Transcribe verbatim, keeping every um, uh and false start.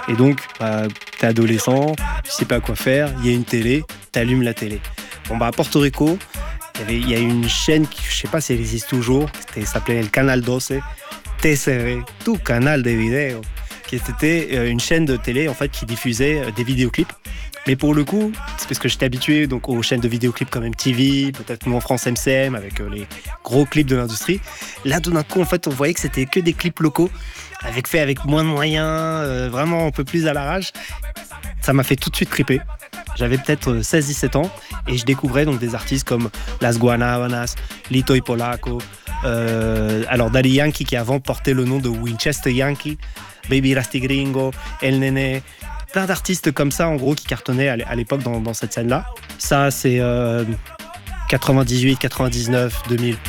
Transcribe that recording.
Et donc, bah, t'es adolescent, tu sais pas quoi faire, il y a une télé, t'allumes la télé. Bon, bah, à Porto Rico, il y avait, il y a une chaîne, qui, je sais pas si elle existe toujours, c'était, ça s'appelait El Canal douze, T C V, tout canal de vidéo, qui était une chaîne de télé en fait qui diffusait des vidéoclips. Mais pour le coup, c'est parce que j'étais habitué donc aux chaînes de vidéoclips comme M T V, peut-être nous en France M C M avec les gros clips de l'industrie. Là, tout d'un coup, en fait, on voyait que c'était que des clips locaux, avec fait avec moins de moyens, euh, vraiment un peu plus à l'arrache. Ça m'a fait tout de suite triper. J'avais peut-être seize dix-sept ans et je découvrais donc des artistes comme Las Guanabanas, Lito y Polaco, euh, alors Daddy Yankee qui avant portait le nom de Winchester Yankee, Baby Rasty Gringo, El Nene, plein d'artistes comme ça en gros qui cartonnaient à l'époque dans, dans cette scène-là. Ça c'est euh, quatre-vingt-dix-huit, quatre-vingt-dix-neuf, deux mille.